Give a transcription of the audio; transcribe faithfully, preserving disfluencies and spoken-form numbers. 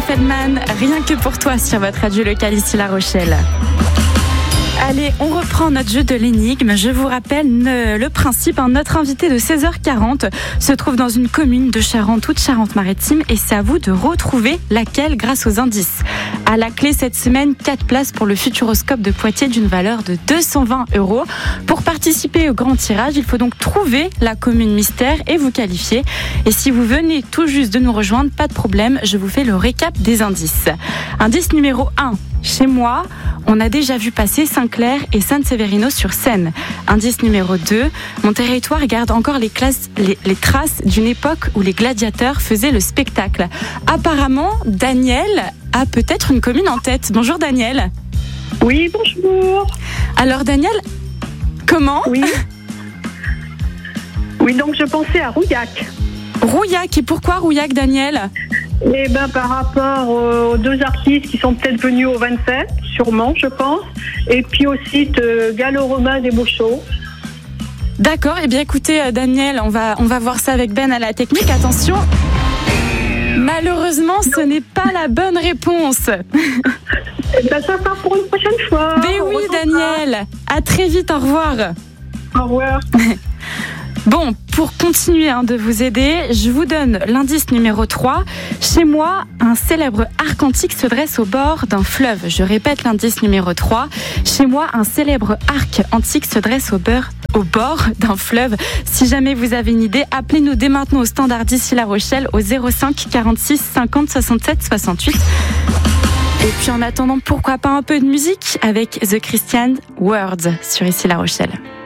Feldman, rien que pour toi sur votre radio locale ici La Rochelle. Allez, on reprend notre jeu de l'énigme. Je vous rappelle le principe. Notre invité de seize heures quarante se trouve dans une commune de Charente ou de Charente-Maritime et c'est à vous de retrouver laquelle grâce aux indices. À la clé cette semaine, quatre places pour le Futuroscope de Poitiers d'une valeur de deux cent vingt euros. Pour participer au grand tirage, il faut donc trouver la commune mystère et vous qualifier. Et si vous venez tout juste de nous rejoindre, pas de problème, je vous fais le récap des indices. Indice numéro un. Chez moi, on a déjà vu passer Saint-Clair et San-Severino sur Seine. Indice numéro deux. Mon territoire garde encore les, classes, les, les traces d'une époque où les gladiateurs faisaient le spectacle. Apparemment, Daniel a peut-être une commune en tête. Bonjour Daniel. Oui, bonjour. Alors Daniel, comment ? Oui. Oui, donc je pensais à Rouillac. Rouillac, et pourquoi Rouillac, Daniel ? Eh ben, par rapport aux deux artistes qui sont peut-être venus au vingt-sept, sûrement, je pense, et puis au site gallo-romain des Beauchaux. D'accord, eh bien écoutez Daniel, on va, on va voir ça avec Ben à la technique. Attention, malheureusement, ce n'est pas la bonne réponse. Eh ben, ça part pour une prochaine fois. Mais oui Daniel, à très vite, au revoir. Au revoir. Bon, pour continuer hein, de vous aider, je vous donne l'indice numéro trois. Chez moi, un célèbre arc antique se dresse au bord d'un fleuve. Je répète l'indice numéro trois. Chez moi, un célèbre arc antique se dresse au, beurre, au bord d'un fleuve. Si jamais vous avez une idée, appelez-nous dès maintenant au standard d'ici La Rochelle au zéro cinq quarante-six cinquante soixante-sept soixante-huit. Et puis en attendant, pourquoi pas un peu de musique avec The Christian Words sur ici La Rochelle.